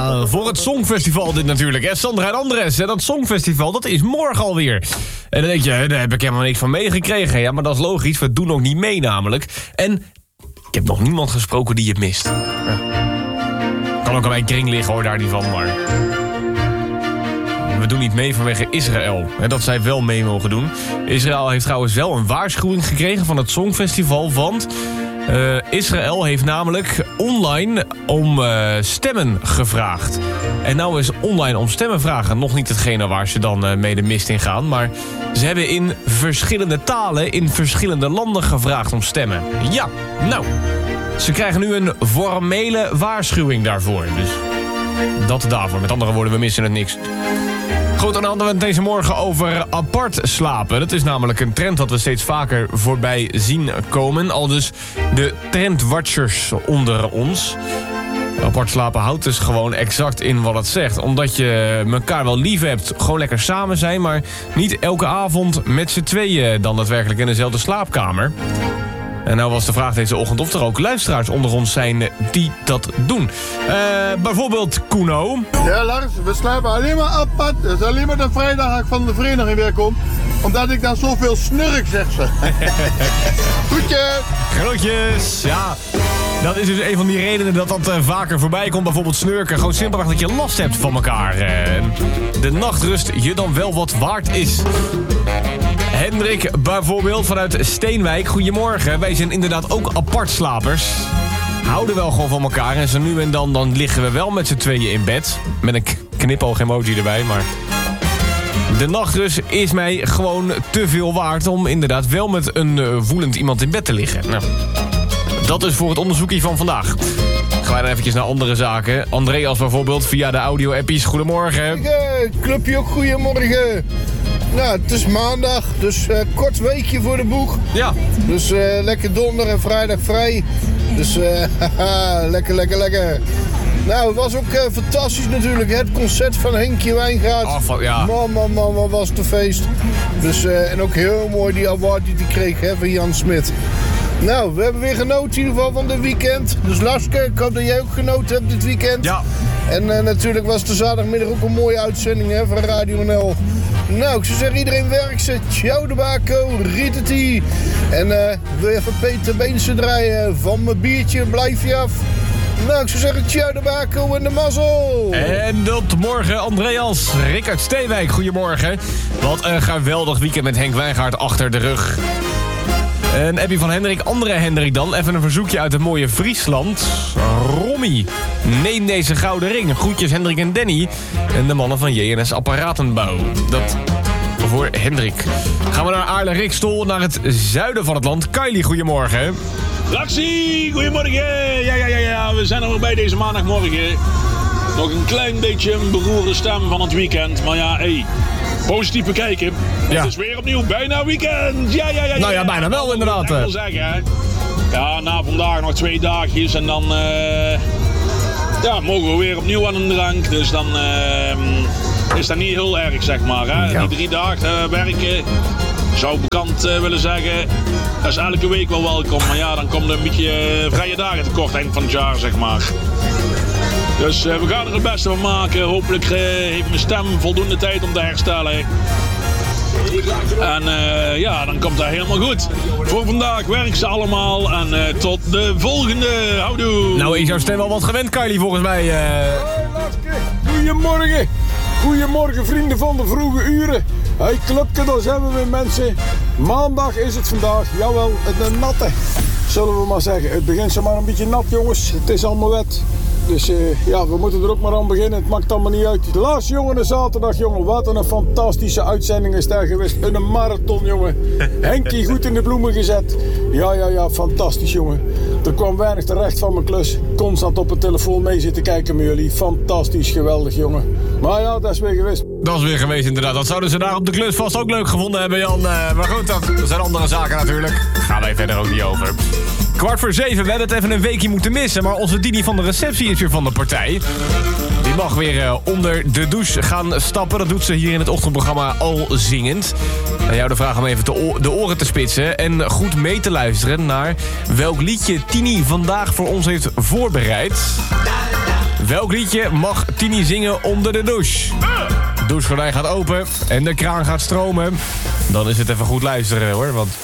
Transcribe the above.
Ja, voor het Songfestival dit natuurlijk. Hè? Sandra en Andres, dat Songfestival, dat is morgen alweer. En dan denk je, daar heb ik helemaal niks van meegekregen. Ja, maar dat is logisch, we doen ook niet mee namelijk. En ik heb nog niemand gesproken die het mist. Ja. Kan ook aan mijn kring liggen hoor, daar niet van, maar... We doen niet mee vanwege Israël. Hè, dat zij wel mee mogen doen. Israël heeft trouwens wel een waarschuwing gekregen van het Songfestival, want... Israël heeft namelijk online om stemmen gevraagd. En nou is online om stemmen vragen nog niet hetgene waar ze dan mee de mist in gaan. Maar ze hebben in verschillende talen in verschillende landen gevraagd om stemmen. Ja, nou, ze krijgen nu een formele waarschuwing daarvoor. Dus dat daarvoor. Met andere woorden, we missen het niks. Goed, dan hadden we het deze morgen over apart slapen. Dat is namelijk een trend dat we steeds vaker voorbij zien komen. Al dus de trendwatchers onder ons. Apart slapen houdt dus gewoon exact in wat het zegt. Omdat je elkaar wel lief hebt, gewoon lekker samen zijn... maar niet elke avond met z'n tweeën dan daadwerkelijk in dezelfde slaapkamer. En nou was de vraag deze ochtend of er ook luisteraars onder ons zijn die dat doen. Bijvoorbeeld Kuno. Ja Lars, we slapen alleen maar apart. Het is alleen maar de vrijdag dat ik van de vereniging weer kom. Omdat ik dan zoveel snurk, zegt ze. Groetjes. Groetjes, ja. Dat is dus een van die redenen dat dat vaker voorbij komt. Bijvoorbeeld snurken. Gewoon simpelweg dat je last hebt van elkaar. De nachtrust je dan wel wat waard is. Hendrik bijvoorbeeld vanuit Steenwijk. Goedemorgen. Wij zijn inderdaad ook apartslapers. Houden wel gewoon van elkaar. En zo nu en dan liggen we wel met z'n tweeën in bed. Met een knipoog-emoji erbij, maar... De nachtrust is mij gewoon te veel waard om inderdaad wel met een woelend iemand in bed te liggen. Nou, dat is voor het onderzoekje van vandaag. Gaan wij dan eventjes naar andere zaken. Andreas bijvoorbeeld via de audio-appies. Goedemorgen. Clubje ook goedemorgen. Nou, het is maandag, dus kort weekje voor de boeg. Ja. Dus lekker donderdag en vrijdag vrij. Dus lekker. Nou, het was ook fantastisch natuurlijk. Het concert van Henkie Wijngaard. Ja. Man, wat was het een feest. Dus, en ook heel mooi die award die hij kreeg van Jan Smit. Nou, we hebben weer genoten in ieder geval van dit weekend. Dus Laske, ik hoop dat jij ook genoten hebt dit weekend. Ja. En natuurlijk was de zaterdagmiddag ook een mooie uitzending van Radio NL. Nou, ik zou zeggen, iedereen werkt ze. Ciao de Baco, Ritati. En wil je even Peter Beense draaien? Van mijn biertje blijf je af. Nou, ik zou zeggen, ciao de Baco en de mazzel. En tot morgen, Andreas. Rick uit Steenwijk, goedemorgen. Wat een geweldig weekend met Henk Wijngaard achter de rug. Een appie van Hendrik, andere Hendrik dan. Even een verzoekje uit het mooie Friesland. Rommie, neem deze gouden ring. Groetjes Hendrik en Danny. En de mannen van JNS Apparatenbouw. Dat voor Hendrik. Gaan we naar Aarle-Rikstol, naar het zuiden van het land. Kylie, goedemorgen. Laxie, goedemorgen. Ja, we zijn er weer bij deze maandagmorgen. Nog een klein beetje een beroerde stem van het weekend. Maar ja, positief bekijken. Ja. Het is weer opnieuw bijna weekend. Ja. Nou ja, bijna wel inderdaad. Dat wil zeggen, hè. Ja, na vandaag nog 2 dagjes en dan mogen we weer opnieuw aan een drank. Dus dan is dat niet heel erg, zeg maar. Hè. Ja. Die 3 dagen werken, zou bekend willen zeggen, dat is elke week wel welkom. Maar ja, dan komt er een beetje vrije dagen tekort eind van het jaar, zeg maar. Dus we gaan er het beste van maken. Hopelijk heeft mijn stem voldoende tijd om te herstellen. En dan komt dat helemaal goed. Voor vandaag werken ze allemaal. En tot de volgende. Houdoe. Nou, is jouw stem wel wat gewend, Kylie, volgens mij. Goedemorgen. Goedemorgen, vrienden van de vroege uren. Hey, clubje, daar zijn we weer, mensen. Maandag is het vandaag. Jawel, een natte. Zullen we maar zeggen. Het begint zomaar een beetje nat, jongens. Het is allemaal wet. Dus we moeten er ook maar aan beginnen. Het maakt allemaal niet uit. De laatste jongen, zaterdag, jongen. Wat een fantastische uitzending is daar geweest. Een marathon, jongen. Henkie goed in de bloemen gezet. Ja, fantastisch, jongen. Er kwam weinig terecht van mijn klus. Constant op de telefoon mee zitten kijken met jullie. Fantastisch, geweldig, jongen. Maar ja, dat is weer geweest. Dat is weer geweest, inderdaad. Dat zouden ze daar op de klus vast ook leuk gevonden hebben, Jan. Maar goed, dat zijn andere zaken natuurlijk. Gaan wij verder ook niet over. 6:15, we hebben het even een weekje moeten missen. Maar onze Dini van de receptie is weer van de partij. Die mag weer onder de douche gaan stappen. Dat doet ze hier in het ochtendprogramma al zingend. Aan jou de vraag om even de oren te spitsen. En goed mee te luisteren naar welk liedje Tini vandaag voor ons heeft voorbereid. Welk liedje mag Tini zingen onder de douche? De douchegordijn gaat open en de kraan gaat stromen. Dan is het even goed luisteren hoor, want